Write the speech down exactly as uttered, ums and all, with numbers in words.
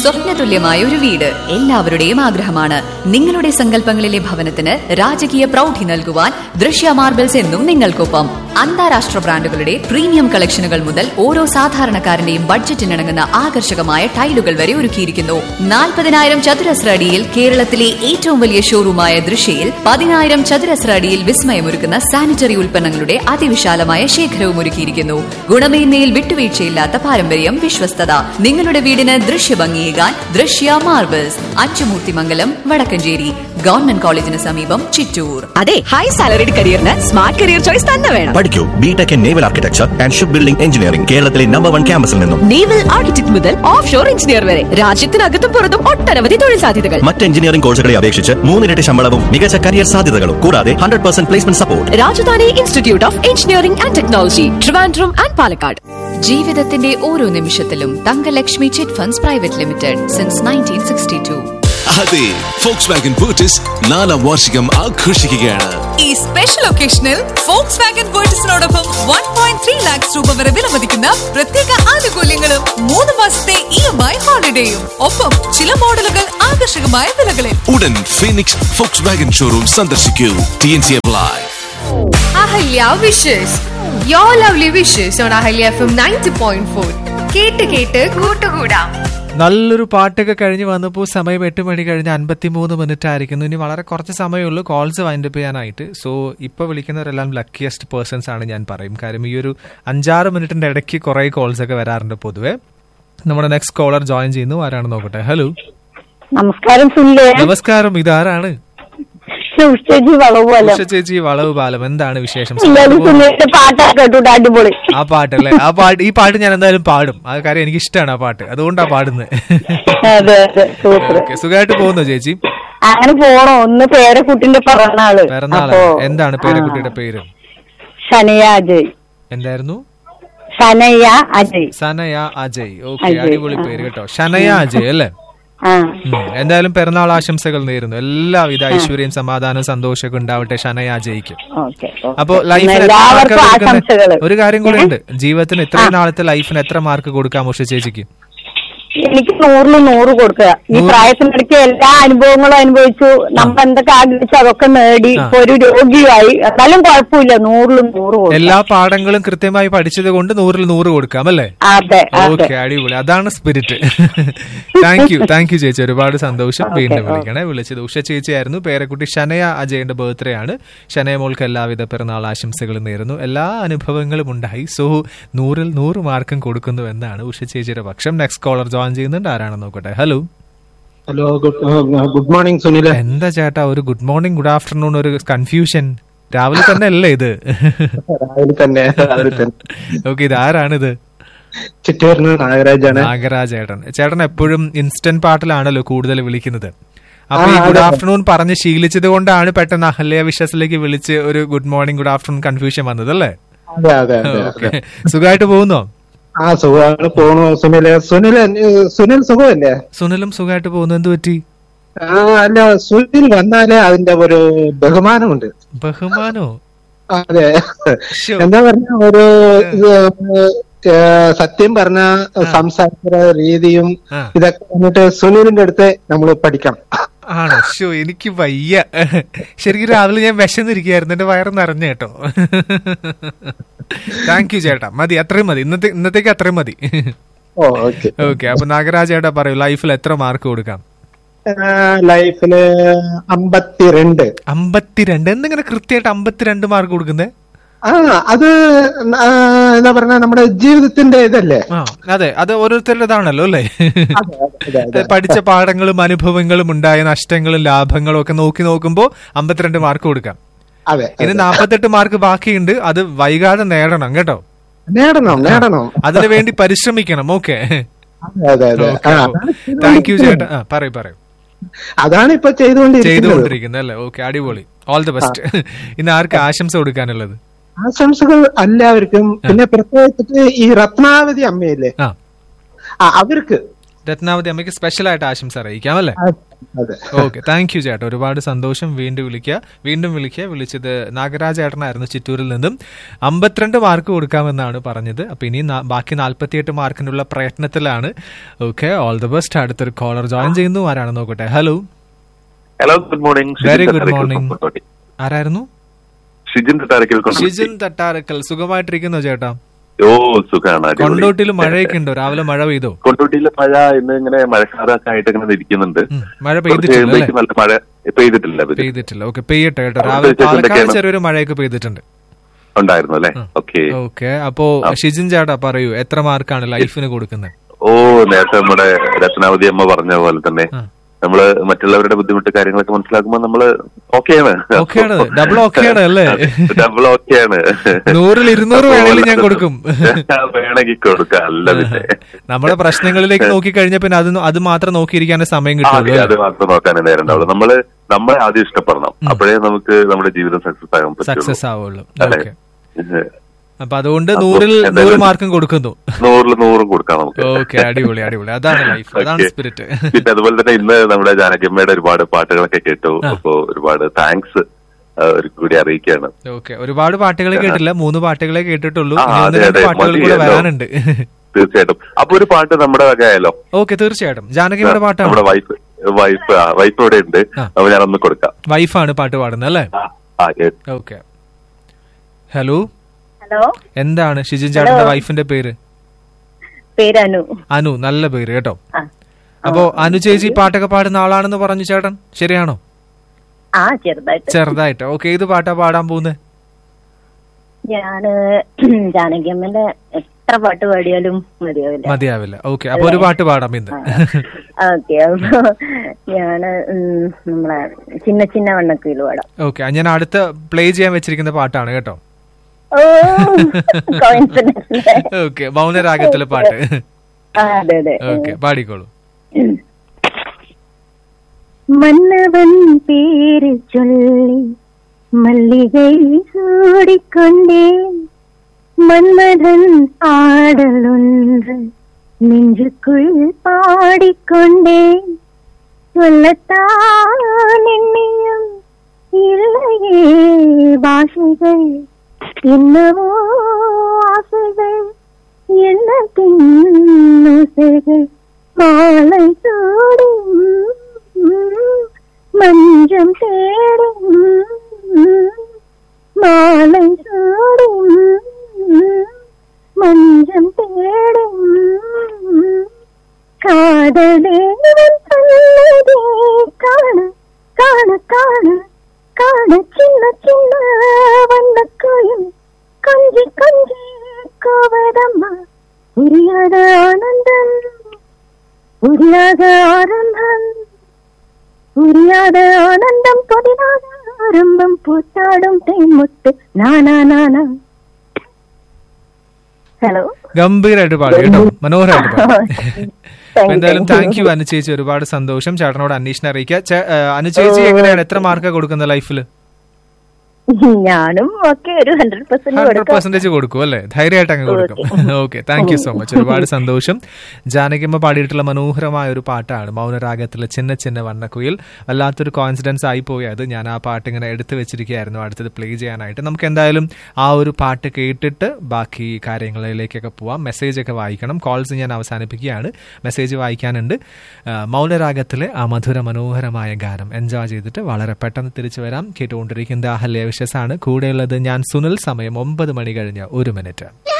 സ്വപ്നതുല്യമായ ഒരു വീട് എല്ലാവരുടെയും ആഗ്രഹമാണ്. നിങ്ങളുടെ സങ്കല്പങ്ങളിലെ ഭവനത്തിന് രാജകീയ പ്രൗഢി നൽകുവാൻ ദൃശ്യ മാർബിൾസ് എന്നും നിങ്ങൾക്കൊപ്പം. അന്താരാഷ്ട്ര ബ്രാൻഡുകളുടെ പ്രീമിയം കളക്ഷനുകൾ മുതൽ ഓരോ സാധാരണക്കാരന്റെയും ബഡ്ജറ്റിനിണങ്ങുന്ന ആകർഷകമായ ടൈലുകൾ വരെ ഒരുക്കിയിരിക്കുന്നു. നാൽപ്പതിനായിരം ചതുരശ്ര അടിയിൽ കേരളത്തിലെ ഏറ്റവും വലിയ ഷോറൂമായ ദൃശ്യയിൽ പതിനായിരം ചതുരശ്ര അടിയിൽ വിസ്മയമൊരുക്കുന്ന സാനിറ്ററി ഉൽപ്പന്നങ്ങളുടെ അതിവിശാലമായ ശേഖരവും ഒരുക്കിയിരിക്കുന്നു. ഗുണമേന്മയിൽ വിട്ടുവീഴ്ചയില്ലാത്ത പാരമ്പര്യം, വിശ്വസ്തത. നിങ്ങളുടെ വീടിന് ദൃശ്യഭംഗിയേകാൻ ദൃശ്യ മാർബിൾസ്, അച്ചുമൂർത്തിമംഗലം, വടക്കഞ്ചേരി. ഗവൺമെന്റ് കോളേജിന് സമീപം, ചിറ്റൂർ. അതെ, high salaried കരിയറിന് smart career choice തന്നെ വേണം. പഠിക്കൂ BTech in naval architecture and ship building engineering. കേരളത്തിലെ നമ്പർ വൺ ക്യാമ്പസിൽ നിന്നും നേവൽ ആർക്കിടെക്ട് മുതൽ ഓഫ് ഷോർ എഞ്ചിനീയർ വരെ രാജ്യത്തിനകത്തും പുറത്തും ഒട്ടനവധി തൊഴിൽ സാധ്യതകൾ. മറ്റ് എഞ്ചിനീയറിംഗ് കോഴ്സുകളെ അപേക്ഷിച്ച് മൂന്നിരട്ടി ശമ്പളവും മികച്ച കരിയർ സാധ്യതകളും കൂടാതെ hundred percent placement support. Rajdhani institute of engineering and technology, Trivandrum and Palakkad. ജീവിതത്തിന്റെ ഓരോ നിമിഷത്തിലും Thankalakshmi chit funds private limited since nineteen sixty to. അതെ, Volkswagen Virtus നാലാം വാർഷികം ആഘോഷിക്കുകയാണ്. ഈ special ഒക്കേഷനിൽ Volkswagen Virtusനോടൊപ്പം one point three lakhs രൂപ വരെ വിലമതിക്കുന്ന പ്രത്യേക ആനുകൂല്യങ്ങളും മൂന്ന് മാസത്തെ ഇ എം ഐ ഹോളിഡേയും ഒപ്പം ചില മോഡലുകൾ ആകർഷകമായ വിലകളിൽ. ഉടൻ ഫീനിക്സ് Volkswagen ഷോറൂം സന്ദർശിക്കൂ. T N C apply. Ahalya wishes your lovely wishes on Ahalya F M ninety point four. കേട്ട് കേട്ട് കൂട്ടുകൂടാം. നല്ലൊരു പാട്ടൊക്കെ കഴിഞ്ഞ് വന്നപ്പോൾ സമയം എട്ട് മണി കഴിഞ്ഞ് അൻപത്തിമൂന്ന് മിനിറ്റ് ആയിരിക്കുന്നു. ഇനി വളരെ കുറച്ച് സമയമുള്ളൂ കോൾസ് വൈൻഡപ്പ് ചെയ്യാനായിട്ട്. സോ ഇപ്പോൾ വിളിക്കുന്നവരെല്ലാം ലക്കിയസ്റ്റ് പേഴ്സൺസ് ആണ് ഞാൻ പറയും. കാര്യം ഈ ഒരു അഞ്ചാറ് മിനിറ്റിന്റെ ഇടയ്ക്ക് കുറേ കോൾസ് ഒക്കെ വരാറുണ്ട് പൊതുവെ. നമ്മുടെ നെക്സ്റ്റ് കോളർ ജോയിൻ ചെയ്യുന്നു. ആരാണ് നോക്കട്ടെ. ഹലോ, നമസ്കാരം. നമസ്കാരം, ഇതാരാണ്? ചേച്ചി വളവ് പാലം. എന്താണ് വിശേഷം? അടിപൊളി ആ പാട്ടല്ലേ? ആ പാട്ട് ഈ പാട്ട് ഞാൻ എന്തായാലും പാടും. ആ കാര്യം എനിക്ക് ഇഷ്ടമാണ് ആ പാട്ട്, അതുകൊണ്ടാ പാടുന്നത്. സുഖമായിട്ട് പോകുന്നോ ചേച്ചി? അങ്ങനെ പോണോ? ഒന്ന് പേരക്കുട്ടിന്റെ പിറന്നാള്. പിറന്നാള്. എന്താണ് പേരക്കുട്ടിയുടെ പേര്? സനയ അജയ്. എന്തായിരുന്നു? സനയ അജയ്. സനയ അജയ്. ഓക്കെ, അടിപൊളി പേര് കേട്ടോ. സനയ അജയ് അല്ലേ? എന്തായാലും പിറന്നാൾ ആശംസകൾ നേരുന്നു. എല്ലാവിധ ഐശ്വര്യം, സമാധാനം, സന്തോഷമൊക്കെ ഉണ്ടാവട്ടെ ഷനയ അജയ്ക്ക്. അപ്പൊ ലൈഫിന് ഒരു കാര്യം കൂടെ ഉണ്ട്. ജീവിതത്തിന് ഇത്രയും നാളത്തെ ലൈഫിന് എത്ര മാർക്ക് കൊടുക്കാം ഉഷ ചേച്ചിക്ക്? എനിക്ക് നൂറില് നൂറ് കൊടുക്കുക. ഈ പ്രായത്തിനിടയ്ക്ക് എല്ലാ അനുഭവങ്ങളും അനുഭവിച്ചു. നമ്മൾ എന്തൊക്കെ ആഗ്രഹിച്ചു അതൊക്കെ നേടി ഇപ്പൊ ഒരു രോഗിയായി. എന്നാലും കുഴപ്പമില്ല, നൂറില് നൂറ് കൊടുക്കും. എല്ലാ പാഠങ്ങളും കൃത്യമായി പഠിച്ചത് കൊണ്ട് നൂറിൽ നൂറ് കൊടുക്കാം അല്ലേ? അതെ, ഓക്കെ, അടിപൊളി. അതാണ് spirit. Thank you, thank you ചേച്ചി. ഒരുപാട് സന്തോഷം. വീണ്ടും വിളിക്കണേ. വിളിച്ചത് ഉഷ ചേച്ചിയായിരുന്നു. പേരക്കുട്ടി ഷനയ അജയന്റെ ബർത്ത്ഡേ ആണ്. ഷനയ മോൾക്ക് എല്ലാവിധ പിറന്നാൾ ആശംസകളും നേരുന്നു. എല്ലാ അനുഭവങ്ങളും ഉണ്ടായി. സോ നൂറിൽ നൂറ് മാർക്കും കൊടുക്കുന്നു എന്നാണ് ഉഷ ചേച്ചിയുടെ പക്ഷം. നെക്സ്റ്റ് കോളർ ജോയിൻ ചെയ്യുന്നുണ്ട്. ആരാണെന്ന് നോക്കട്ടെ. Hello, hello, good morning Sunil. എന്താ ചേട്ടാ ഒരു ഗുഡ് മോർണിംഗ് ഗുഡ് ആഫ്റ്റർനൂൺ ഒരു കൺഫ്യൂഷൻ? രാവിലെ തന്നെ അല്ലേ ഇത്? രാവിലെ തന്നെ. ഓക്കെ, ഇത് ആരാണിത്? ചിറ്റൂരിന് നാഗരാജാണ്. നാഗരാജ് ചേട്ടൻ. ചേട്ടൻ എപ്പോഴും ഇൻസ്റ്റന്റ് പാട്ടിലാണല്ലോ കൂടുതൽ വിളിക്കുന്നത്. അപ്പൊ ഈ ഗുഡ് ആഫ്റ്റർനൂൺ പറഞ്ഞ് ശീലിച്ചത് കൊണ്ടാണ് പെട്ടെന്ന് അഹല്യ വിശ്വസിലേക്ക് വിളിച്ച് ഒരു good morning good afternoon confusion വന്നത് അല്ലേ? സുഖമായിട്ട് പോകുന്നോ? ആ സുഖമാണ് പോണു. സുനില് സുനില് സുനിൽ സുഖമല്ലേ? സുനിലും സുഖമായിട്ട് പോകുന്നു. എന്ത് പറ്റി? ആ അല്ല, സുനിൽ വന്നാലേ അതിന്റെ ഒരു ബഹുമാനമുണ്ട്. ബഹുമാനോ? അതെ, എന്താ പറഞ്ഞ ഒരു സത്യം പറഞ്ഞ സംസാര രീതിയും ഇതൊക്കെ വന്നിട്ട് സുനിലിന്റെ അടുത്ത് നമ്മൾ പഠിക്കണം. ആണോ? ഷോ, എനിക്ക് വയ്യ. ശരിക്കും രാവിലെ ഞാൻ വിശന്നിരിക്കുകയായിരുന്നു. എന്റെ വയറ് നിറഞ്ഞ കേട്ടോ. താങ്ക് യു ചേട്ടാ. മതി, അത്രയും മതി. ഇന്നത്തെ ഇന്നത്തേക്ക് അത്രയും മതി. ഓക്കെ, അപ്പൊ നാഗരാജ് ചേട്ടാ പറയൂ, ലൈഫിൽ എത്ര മാർക്ക് കൊടുക്കാം? ലൈഫില് അമ്പത്തിരണ്ട്. അമ്പത്തിരണ്ട്? എന്തിങ്ങനെ കൃത്യമായിട്ട് അമ്പത്തിരണ്ട് മാർക്ക് കൊടുക്കുന്നേ? ആ അത് എന്താ പറഞ്ഞ നമ്മുടെ ജീവിതത്തിന്റെ ഇതല്ലേ? അതെ, അത് ഓരോരുത്തരുടേതാണല്ലോ അല്ലേ? പഠിച്ച പാഠങ്ങളും അനുഭവങ്ങളും ഉണ്ടായ നഷ്ടങ്ങളും ലാഭങ്ങളും ഒക്കെ നോക്കി നോക്കുമ്പോ അമ്പത്തിരണ്ട് മാർക്ക് കൊടുക്കാം. ഇനി നാപ്പത്തെട്ട് മാർക്ക് ബാക്കിയുണ്ട്. അത് വൈകാതെ നേടണം കേട്ടോ. നേടണം നേടണം അതിനു വേണ്ടി പരിശ്രമിക്കണം. ഓക്കെ, താങ്ക് യു ചേട്ടാ. പറയൂ പറയൂ. അതാണ് ഇപ്പൊ ചെയ്തുകൊണ്ടിരിക്കുന്നത് അല്ലേ? ഓക്കെ, അടിപൊളി. All the best. ഇന്ന് ആർക്ക് ആശംസ കൊടുക്കാനുള്ളത്? ആശംസകൾ എല്ലാവർക്കും. പിന്നെ പ്രത്യേകിച്ചിട്ട് ഈ രത്നാവതി അമ്മയില്ലേ, അവർക്ക് രത്നാവതി അമ്മയ്ക്ക് സ്പെഷ്യൽ ആയിട്ട് ആശംസ അറിയിക്കാം അല്ലേ? ഓക്കെ, താങ്ക് യു ചേട്ടാ, ഒരുപാട് സന്തോഷം. വീണ്ടും വിളിക്കുക വീണ്ടും വിളിക്കുക വിളിച്ചത് നാഗരാജ് ചേട്ടനായിരുന്നു ചിറ്റൂരിൽ നിന്നും. അമ്പത്തിരണ്ട് മാർക്ക് കൊടുക്കാമെന്നാണ് പറഞ്ഞത്. അപ്പൊ ഇനി ബാക്കി നാല്പത്തിയെട്ട് മാർക്കിനുള്ള പ്രയത്നത്തിലാണ്. Okay, all the best. അടുത്തൊരു കോളർ ജോയിൻ ചെയ്യുന്നു. ആരാണ് നോക്കട്ടെ. Hello hello good morning. Very good morning. ആരായിരുന്നു? ഷിജിൻ തട്ടാരക്കൽ. ഷിജിൻ തട്ടാരക്കൽ. സുഖമായിട്ടിരിക്കുന്നോ ചേട്ടാ? ഓ സുഖാണ്. കൊണ്ടോട്ടിയിൽ മഴയൊക്കെ ഉണ്ടോ? രാവിലെ മഴ പെയ്തോ? കൊണ്ടോട്ടിയിലെ മഴ ഇന്ന് ഇങ്ങനെ മഴക്കാരൊക്കെ ആയിട്ട് ഇങ്ങനെ ഇരിക്കുന്നുണ്ട്. മഴ പെയ്തിട്ടില്ല? നല്ല മഴ പെയ്തിട്ടില്ല പെയ്തിട്ടില്ല ഓക്കെ, പെയ്യട്ടെ കേട്ടോ. രാവിലെ പാലക്കാട് ചെറിയൊരു മഴയൊക്കെ പെയ്തിട്ടുണ്ട്. ഉണ്ടായിരുന്നു അല്ലേ? Okay okay. അപ്പോ ഷിജിൻ ചേട്ടാ പറയൂ, എത്ര മാർക്കാണ് ലൈഫിന് കൊടുക്കുന്നത്? ഓ നേരത്തെ നമ്മുടെ രത്നാവതി അമ്മ പറഞ്ഞ പോലെ തന്നെ നമ്മള് മറ്റുള്ളവരുടെ ബുദ്ധിമുട്ട് കാര്യങ്ങളൊക്കെ മനസ്സിലാക്കുമ്പോ നമ്മള് ഓക്കെയാണ്. ഡബിൾ ഓക്കെയാണ് അല്ലേ? ഡബിൾ ഓക്കെയാണ്. നൂറിൽ ഇരുന്നൂറ് വേണമെങ്കിൽ ഞാൻ കൊടുക്കും. വേണമെങ്കിൽ കൊടുക്കാം. അല്ല പിന്നെ നമ്മുടെ പ്രശ്നങ്ങളിലേക്ക് നോക്കി കഴിഞ്ഞ പിന്നെ അത് അത് മാത്രം നോക്കിയിരിക്കാനേ സമയം കിട്ടും. അത് മാത്രം നോക്കാനേ നേരം ഉണ്ടാവുള്ളൂ. നമ്മള് നമ്മളെ ആദ്യം ഇഷ്ടപ്പെടണം. അപ്പോഴേ നമുക്ക് നമ്മുടെ ജീവിതം സക്സസ് ആകാൻ പറ്റും. സക്സസ് ആവുള്ളൂ. അപ്പൊ അതുകൊണ്ട് നൂറിൽ നൂറ് മാർക്കും കൊടുക്കുന്നു. നൂറിൽ നൂറും കൊടുക്കാം നമുക്ക്. ഓക്കെ, അടിപൊളി അടിപൊളി. അതാണ് ലൈഫ്, അതാണ് സ്പിരിറ്റ്. പിന്നെ അതുപോലെ തന്നെ ഇന്ന് നമ്മുടെ ജാനകിയമ്മയുടെ ഒരുപാട് പാട്ടുകളൊക്കെ കേട്ടു. അപ്പോ ഒരുപാട് താങ്ക്സ് ഒരു കൂടി അറിയിക്കുകയാണ്. ഓക്കെ, ഒരുപാട് പാട്ടുകൾ കേട്ടില്ല, മൂന്ന് പാട്ടുകളെ കേട്ടിട്ടുള്ളൂ. പാട്ടുകൾ കൂടെ വരാനുണ്ട്. തീർച്ചയായിട്ടും. അപ്പൊ ഒരു പാട്ട് നമ്മുടെ വകയായാലോ? ഓക്കെ, തീർച്ചയായിട്ടും. ജാനകിയമ്മയുടെ പാട്ടാണ്. നമ്മുടെ വൈഫ് വൈഫ് വൈഫ് ഇവിടെ ഉണ്ട്. അപ്പൊ ഞാനൊന്ന് കൊടുക്കാം. വൈഫാണ് പാട്ട് പാടുന്നത് അല്ലേ? ഓക്കെ. ഹലോ ഹലോ, എന്താണ് ഷിജിൻ ചേട്ടന്റെ വൈഫിന്റെ പേര്? പേര് അനു. അനു, നല്ല പേര് കേട്ടോ. അപ്പോ അനു ചേച്ചി പാട്ടൊക്കെ പാടുന്ന ആളാണെന്ന് പറഞ്ഞു ചേട്ടൻ, ശരിയാണോ? ആ ചെറുതായിട്ട്. ചെറുതായിട്ട്. ഓക്കെ, ഏത് പാട്ടാ പാടാൻ പോകുന്നത്? ഞാന് ജാനകിയമ്മന്റെ എത്ര പാട്ട് പാടിയാലും മതിയാവില്ല. മതിയാവില്ല. ഓക്കെ, അപ്പൊ ഒരു പാട്ട് പാടാം ഇന്ന്. ഓക്കെ, അപ്പൊ ഞാന് നമ്മളെ ചിന്ന ചിന്ന വണ്ണക്കുയിൽ പാടാം. ഓക്കെ, ഞാൻ അടുത്ത പ്ലേ ചെയ്യാൻ വെച്ചിരിക്കുന്ന പാട്ടാണ് കേട്ടോ. ഓക്കെ, മൗനരാഗത്തിലെ പാട്ട്. ഓക്കെ, പാടിക്കോളൂ. മന്നവൻ പേര് ചൊല്ലി മല്ലികை சூடிக்கொண்டே மன்மதன் ஆடலொன்று நெஞ்சுக்குள் பாடிக்கொண்டே சொல்லத்தான் எண்ணியும் இல்லையே பாஷைகள் என்னவோ ஆசைகள் எண்ணத்தின் ஓசைகள் மாலை சூடும் மஞ்சம் தேடும் மாலை சூடும் மஞ்சம் தேடும் காதலேவன் சொன்னதே காண காண காண காண சின்ன சின்ன வண்ணக்குயில் கொஞ்சி கொஞ்சி கோவதம்மா புரியாத ஆனந்தம் புரியாத ஆனந்தம் புரியாத ஆனந்தம் புதிதாக ஆரம்பம் பூத்தாடும் தேன்முட்டு നാനാ നാനാ. ഹലോ, ഗംഭീരമായിട്ട് പാടും കേട്ടോ, മനോഹരമായിട്ട് പാടും. എന്തായാലും താങ്ക് യു അനു ചേച്ചി, ഒരുപാട് സന്തോഷം. ചേട്ടനോട് അന്വേഷണം അറിയിക്കുക. അനു ചേച്ചി എങ്ങനെയാണ്, എത്ര മാർക്കാ കൊടുക്കുന്നത് ലൈഫില്? ഞാനും ഒക്കെ ഒരു ഹൺഡ്രഡ് പെർസെന്റേജ് കൊടുക്കും അല്ലേ? ധൈര്യമായിട്ട് അങ്ങ് കൊടുക്കും. Okay, thank you so much, ഒരുപാട് സന്തോഷം. ജാനകിയമ്മ പാടിയിട്ടുള്ള മനോഹരമായ ഒരു പാട്ടാണ് മൗനരാഗത്തിലെ ചിന്ന ചിന്ന വണ്ണക്കുയിൽ. വല്ലാത്തൊരു കോയിൻസിഡൻസ് ആയി പോയി അത്. ഞാൻ ആ പാട്ട് ഇങ്ങനെ എടുത്തു വെച്ചിരിക്കുകയായിരുന്നു അടുത്തത് പ്ലേ ചെയ്യാനായിട്ട്. നമുക്ക് എന്തായാലും ആ ഒരു പാട്ട് കേട്ടിട്ട് ബാക്കി കാര്യങ്ങളിലേക്കൊക്കെ പോവാം. മെസ്സേജ് ഒക്കെ വായിക്കണം. കോൾസ് ഞാൻ അവസാനിപ്പിക്കുകയാണ്. മെസ്സേജ് വായിക്കാനുണ്ട്. മൗനരാഗത്തിലെ ആ മധുര മനോഹരമായ ഗാനം എൻജോയ് ചെയ്തിട്ട് വളരെ പെട്ടെന്ന് തിരിച്ചു വരാം. കേട്ടുകൊണ്ടിരിക്കുന്നത് അഹല്യ വിഷസാണ്. കൂടെയുള്ളത് ഞാൻ സുനിൽ. സമയം ഒമ്പത് മണി കഴിഞ്ഞ് ഒരു മിനിറ്റ്.